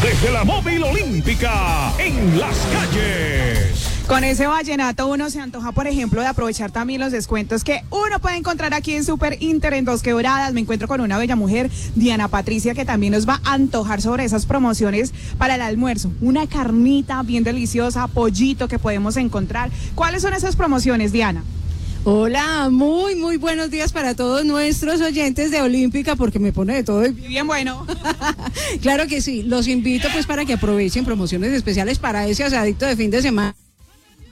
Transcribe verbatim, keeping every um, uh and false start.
desde la Móvil Olímpica, en las calles. Con ese vallenato uno se antoja, por ejemplo, de aprovechar también los descuentos que uno puede encontrar aquí en Super Inter, en Dos Quebradas. Me encuentro con una bella mujer, Diana Patricia, que también nos va a antojar sobre esas promociones para el almuerzo. Una carnita bien deliciosa, pollito que podemos encontrar. ¿Cuáles son esas promociones, Diana? Hola, muy, muy buenos días para todos nuestros oyentes de Olímpica, porque me pone de todo. Bien bueno. Claro que sí, los invito pues para que aprovechen promociones especiales para ese asadito de fin de semana.